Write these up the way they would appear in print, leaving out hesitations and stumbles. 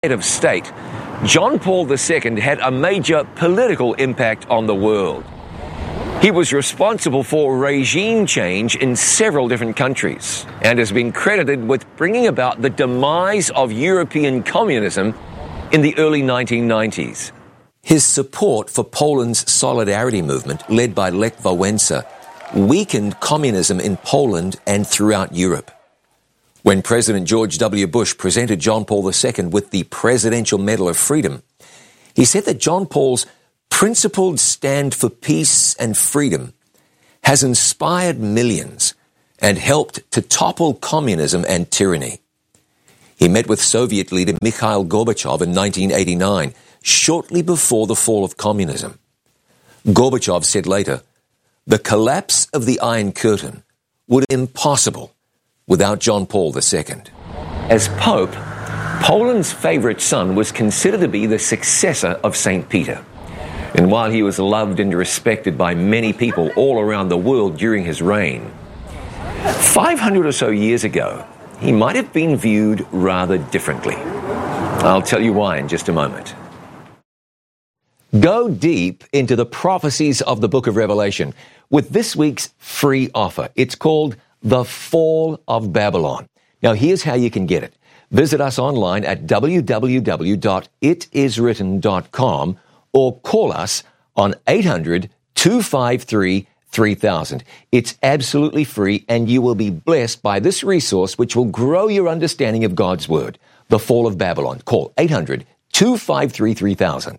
head of state, John Paul II had a major political impact on the world. He was responsible for regime change in several different countries and has been credited with bringing about the demise of European communism in the early 1990s. His support for Poland's solidarity movement, led by Lech Wałęsa, weakened communism in Poland and throughout Europe. When President George W. Bush presented John Paul II with the Presidential Medal of Freedom, he said that John Paul's principled stand for peace and freedom has inspired millions and helped to topple communism and tyranny. He met with Soviet leader Mikhail Gorbachev in 1989, shortly before the fall of communism. Gorbachev said later, "The collapse of the Iron Curtain would be impossible without John Paul II." As Pope, Poland's favorite son was considered to be the successor of St. Peter. And while he was loved and respected by many people all around the world during his reign, 500 or so years ago, he might have been viewed rather differently. I'll tell you why in just a moment. Go deep into the prophecies of the book of Revelation with this week's free offer. It's called The Fall of Babylon. Now, here's how you can get it. Visit us online at www.itiswritten.com or call us on 800-253-3000. It's absolutely free, and you will be blessed by this resource, which will grow your understanding of God's Word. The Fall of Babylon. Call 800-253-3000.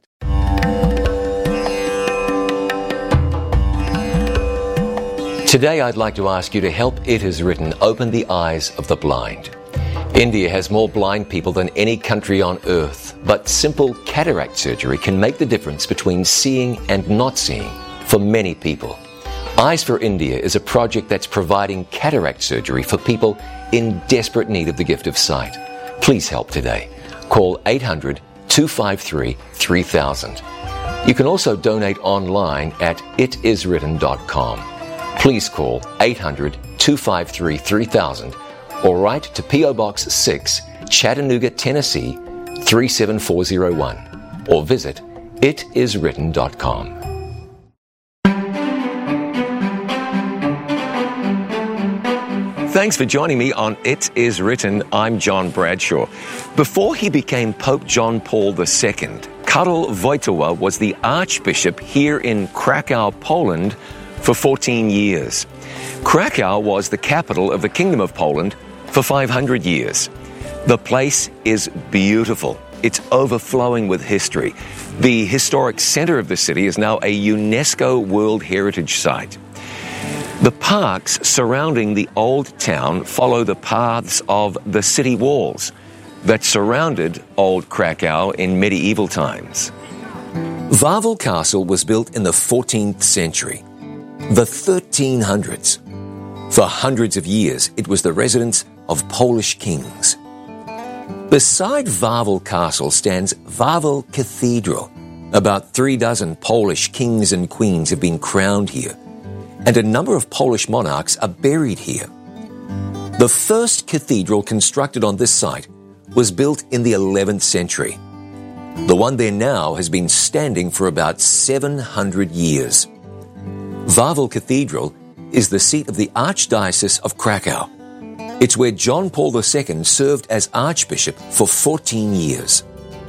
Today, I'd like to ask you to help It Is Written open the eyes of the blind. India has more blind people than any country on earth, but simple cataract surgery can make the difference between seeing and not seeing for many people. Eyes for India is a project that's providing cataract surgery for people in desperate need of the gift of sight. Please help today. Call 800-253-3000. You can also donate online at itiswritten.com. Please call 800-253-3000 or write to P.O. Box 6, Chattanooga, Tennessee, 37401, or visit itiswritten.com. Thanks for joining me on It Is Written. I'm John Bradshaw. Before he became Pope John Paul II, Karol Wojtyła was the Archbishop here in Krakow, Poland, for 14 years. Krakow was the capital of the Kingdom of Poland for 500 years. The place is beautiful. It's overflowing with history. The historic center of the city is now a UNESCO World Heritage Site. The parks surrounding the old town follow the paths of the city walls that surrounded old Krakow in medieval times. Wawel Castle was built in the 14th century, the 1300s. For hundreds of years, it was the residence of Polish kings. Beside Wawel Castle stands Wawel Cathedral. About 36 Polish kings and queens have been crowned here, and a number of Polish monarchs are buried here. The first cathedral constructed on this site was built in the 11th century. The one there now has been standing for about 700 years. Wawel Cathedral is the seat of the Archdiocese of Krakow. It's where John Paul II served as Archbishop for 14 years.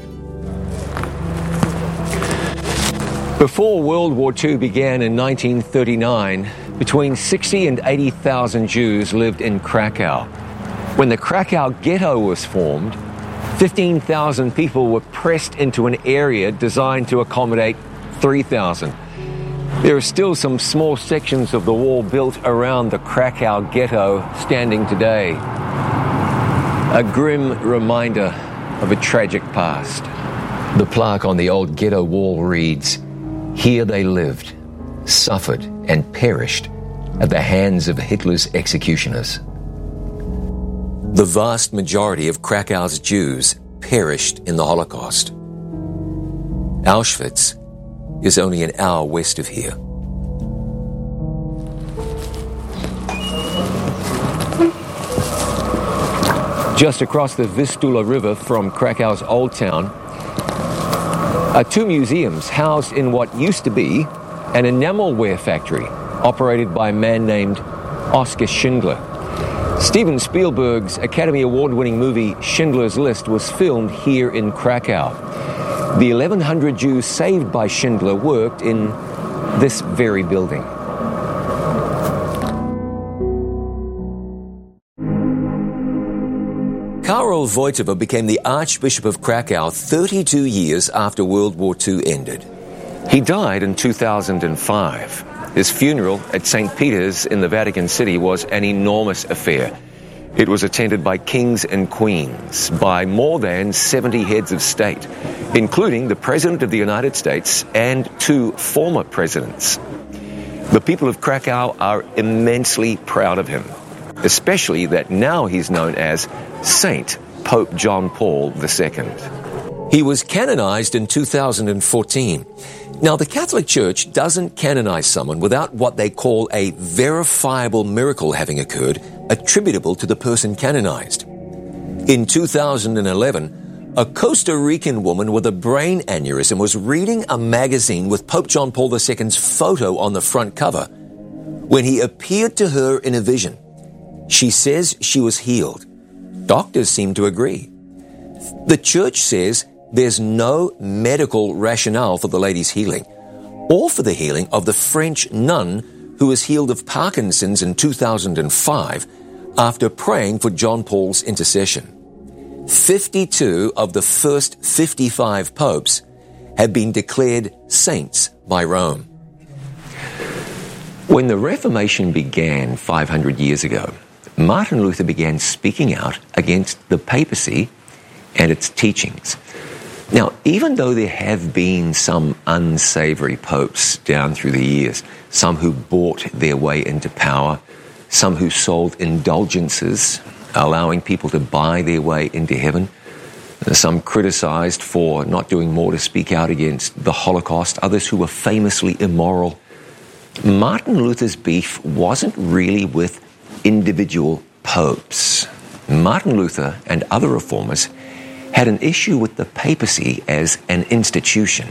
Before World War II began in 1939, between 60 and 80,000 Jews lived in Krakow. When the Krakow Ghetto was formed, 15,000 people were pressed into an area designed to accommodate 3,000. There are still some small sections of the wall built around the Krakow Ghetto standing today. A grim reminder of a tragic past. The plaque on the old ghetto wall reads, "Here they lived, suffered, and perished at the hands of Hitler's executioners." The vast majority of Krakow's Jews perished in the Holocaust. Auschwitz is only an hour west of here. Just across the Vistula River from Krakow's Old Town are two museums housed in what used to be an enamelware factory operated by a man named Oskar Schindler. Steven Spielberg's Academy Award-winning movie Schindler's List was filmed here in Krakow. The 1,100 Jews saved by Schindler worked in this very building. Karol Wojtyła became the Archbishop of Krakow 32 years after World War II ended. He died in 2005. His funeral at St. Peter's in the Vatican City was an enormous affair. It was attended by kings and queens, by more than 70 heads of state, including the President of the United States and 2 former presidents. The people of Krakow are immensely proud of him, especially that now he's known as Saint Pope John Paul II. He was canonized in 2014. Now, the Catholic Church doesn't canonize someone without what they call a verifiable miracle having occurred attributable to the person canonized. In 2011, a Costa Rican woman with a brain aneurysm was reading a magazine with Pope John Paul II's photo on the front cover when he appeared to her in a vision. She says she was healed. Doctors seem to agree. The Church says there's no medical rationale for the lady's healing, or for the healing of the French nun who was healed of Parkinson's in 2005 after praying for John Paul's intercession. 52 of the first 55 popes have been declared saints by Rome. When the Reformation began 500 years ago, Martin Luther began speaking out against the papacy and its teachings. Now, even though there have been some unsavory popes down through the years, some who bought their way into power, some who sold indulgences, allowing people to buy their way into heaven, some criticized for not doing more to speak out against the Holocaust, others who were famously immoral, Martin Luther's beef wasn't really with individual popes. Martin Luther and other reformers had an issue with the papacy as an institution.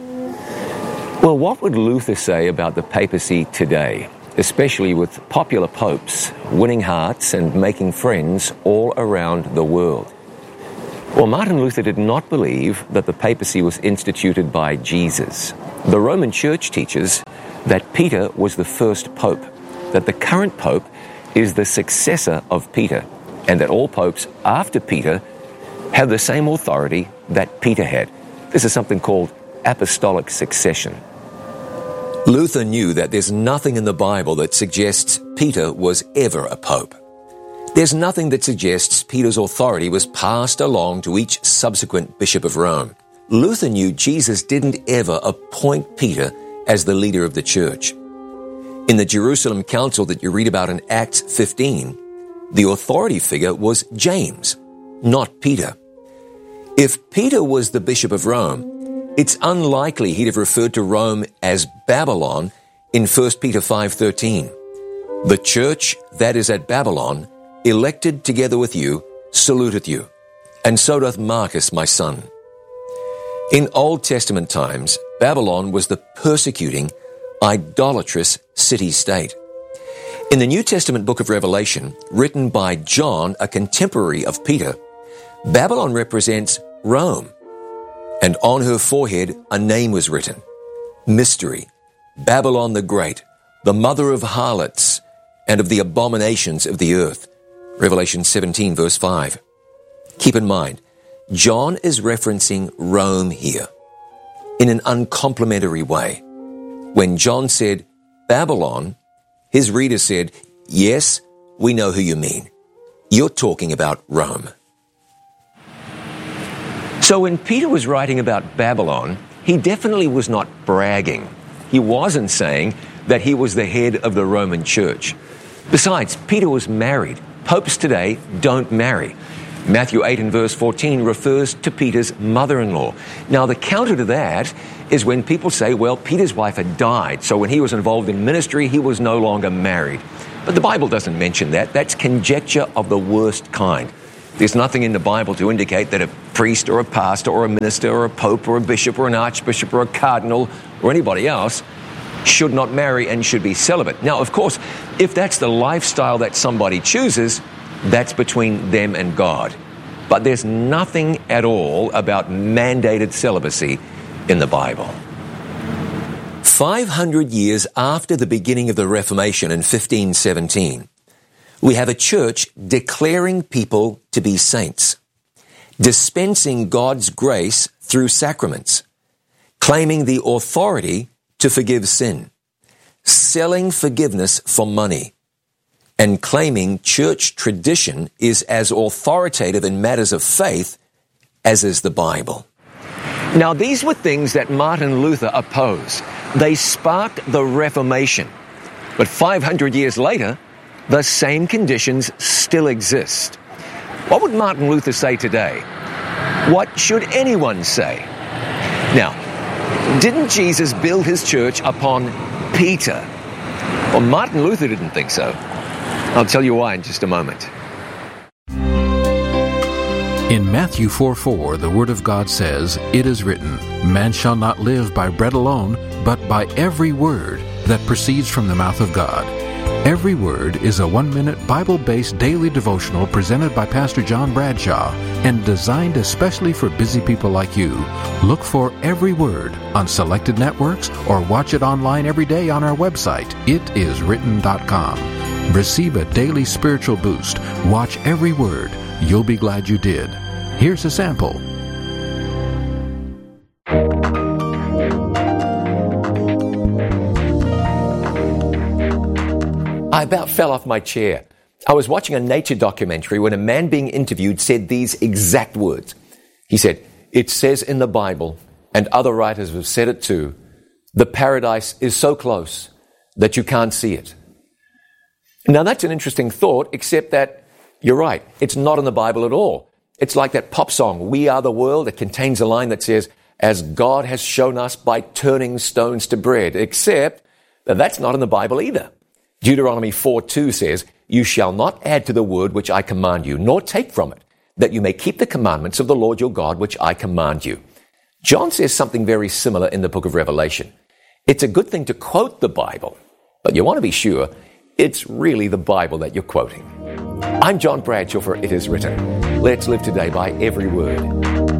Well, what would Luther say about the papacy today, especially with popular popes winning hearts and making friends all around the world? Well, Martin Luther did not believe that the papacy was instituted by Jesus. The Roman Church teaches that Peter was the first pope, that the current pope is the successor of Peter, and that all popes after Peter have the same authority that Peter had. This is something called apostolic succession. Luther knew that there's nothing in the Bible that suggests Peter was ever a pope. There's nothing that suggests Peter's authority was passed along to each subsequent bishop of Rome. Luther knew Jesus didn't ever appoint Peter as the leader of the church. In the Jerusalem Council that you read about in Acts 15, the authority figure was James, not Peter. If Peter was the bishop of Rome, it's unlikely he'd have referred to Rome as Babylon in 1 Peter 5:13. The church that is at Babylon, elected together with you, saluteth you, and so doth Marcus my son. In Old Testament times, Babylon was the persecuting, idolatrous city-state. In the New Testament book of Revelation, written by John, a contemporary of Peter, Babylon represents Rome, and on her forehead a name was written, Mystery, Babylon the Great, the mother of harlots and of the abominations of the earth. Revelation 17 verse 5. Keep in mind, John is referencing Rome here in an uncomplimentary way. When John said Babylon, his reader said, yes, we know who you mean. You're talking about Rome. So when Peter was writing about Babylon, he definitely was not bragging. He wasn't saying that he was the head of the Roman Church. Besides, Peter was married. Popes today don't marry. Matthew 8 and verse 14 refers to Peter's mother-in-law. Now, the counter to that is when people say, well, Peter's wife had died, so when he was involved in ministry, he was no longer married. But the Bible doesn't mention that. That's conjecture of the worst kind. There's nothing in the Bible to indicate that a priest or a pastor or a minister or a pope or a bishop or an archbishop or a cardinal or anybody else should not marry and should be celibate. Now, of course, if that's the lifestyle that somebody chooses, that's between them and God. But there's nothing at all about mandated celibacy in the Bible. 500 years after the beginning of the Reformation in 1517, we have a church declaring people to be saints, dispensing God's grace through sacraments, claiming the authority to forgive sin, selling forgiveness for money, and claiming church tradition is as authoritative in matters of faith as is the Bible. Now, these were things that Martin Luther opposed. They sparked the Reformation. But 500 years later, the same conditions still exist. What would Martin Luther say today? What should anyone say? Now, didn't Jesus build his church upon Peter? Well, Martin Luther didn't think so. I'll tell you why in just a moment. In Matthew 4:4, the Word of God says, "It is written, man shall not live by bread alone, but by every word that proceeds from the mouth of God." Every Word is a 1-minute Bible-based daily devotional presented by Pastor John Bradshaw and designed especially for busy people like you. Look for Every Word on selected networks or watch it online every day on our website, itiswritten.com. Receive a daily spiritual boost. Watch Every Word. You'll be glad you did. Here's a sample. I about fell off my chair. I was watching a nature documentary when a man being interviewed said these exact words. He said, "It says in the Bible, and other writers have said it too, the paradise is so close that you can't see it." Now that's an interesting thought, except that you're right. It's not in the Bible at all. It's like that pop song, "We Are the World." It contains a line that says, "As God has shown us by turning stones to bread," except that that's not in the Bible either. Deuteronomy 4:2 says, "You shall not add to the word which I command you, nor take from it, that you may keep the commandments of the Lord your God which I command you." John says something very similar in the book of Revelation. It's a good thing to quote the Bible, but you want to be sure it's really the Bible that you're quoting. I'm John Bradshaw for It Is Written. Let's live today by every word.